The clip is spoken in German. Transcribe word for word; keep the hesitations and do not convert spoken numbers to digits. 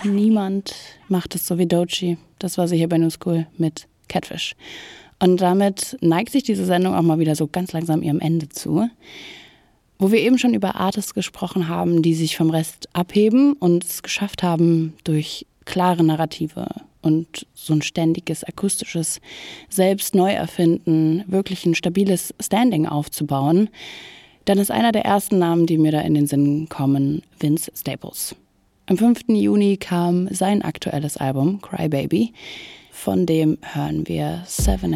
niemand macht es so wie Doechii. Das war sie hier bei New School mit Catfish. Und damit neigt sich diese Sendung auch mal wieder so ganz langsam ihrem Ende zu. Wo wir eben schon über Artists gesprochen haben, die sich vom Rest abheben und es geschafft haben, durch klare Narrative und so ein ständiges akustisches Selbst-Neuerfinden wirklich ein stabiles Standing aufzubauen, dann ist einer der ersten Namen, die mir da in den Sinn kommen, Vince Staples. Am fünften Juni kam sein aktuelles Album Cry Baby, von dem hören wir Seven